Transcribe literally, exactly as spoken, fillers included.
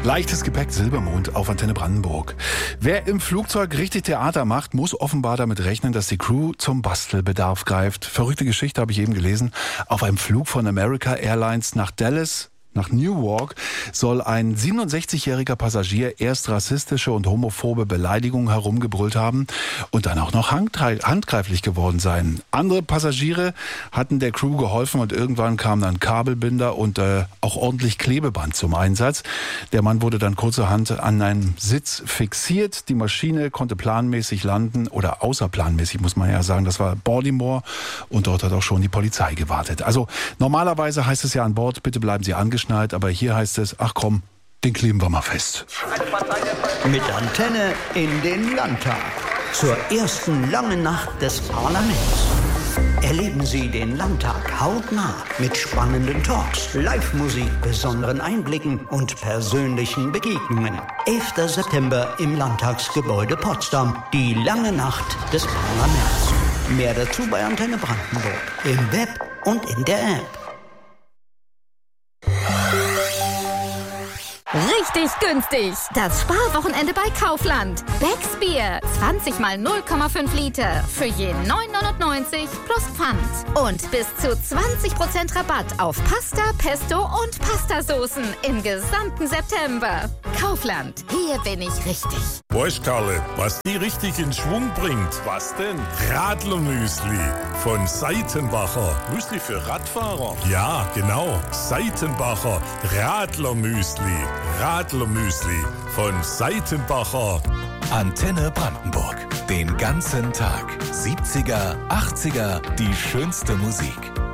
Leichtes Gepäck, Silbermond auf Antenne Brandenburg. Wer im Flugzeug richtig Theater macht, muss offenbar damit rechnen, dass die Crew zum Bastelbedarf greift. Verrückte Geschichte habe ich eben gelesen. Auf einem Flug von America Airlines nach Dallas, nach Newark, soll ein siebenundsechzigjähriger Passagier erst rassistische und homophobe Beleidigungen herumgebrüllt haben und dann auch noch handgreiflich geworden sein. Andere Passagiere hatten der Crew geholfen und irgendwann kamen dann Kabelbinder und äh, auch ordentlich Klebeband zum Einsatz. Der Mann wurde dann kurzerhand an einem Sitz fixiert. Die Maschine konnte planmäßig landen oder außerplanmäßig, muss man ja sagen. Das war Baltimore und dort hat auch schon die Polizei gewartet. Also normalerweise heißt es ja an Bord, bitte bleiben Sie angeschnallt. Aber hier heißt es, ach komm, den kleben wir mal fest. Mit Antenne in den Landtag. Zur ersten langen Nacht des Parlaments. Erleben Sie den Landtag hautnah mit spannenden Talks, Live-Musik, besonderen Einblicken und persönlichen Begegnungen. elfter September im Landtagsgebäude Potsdam. Die lange Nacht des Parlaments. Mehr dazu bei Antenne Brandenburg. Im Web und in der App. Richtig günstig. Das Sparwochenende bei Kaufland. Becks Bier. zwanzig mal null Komma fünf Liter. Für je neun neunundneunzig plus Pfand. Und bis zu zwanzig Prozent Rabatt auf Pasta, Pesto und Pastasoßen im gesamten September. Kaufland. Hier bin ich richtig. Weißt, Karle, was die richtig in Schwung bringt? Was denn? Radlermüsli von Seitenbacher. Müsli für Radfahrer? Ja, genau. Seitenbacher Radlermüsli. Radlermüsli von Seitenbacher. Antenne Brandenburg. Den ganzen Tag. siebziger, achtziger, die schönste Musik.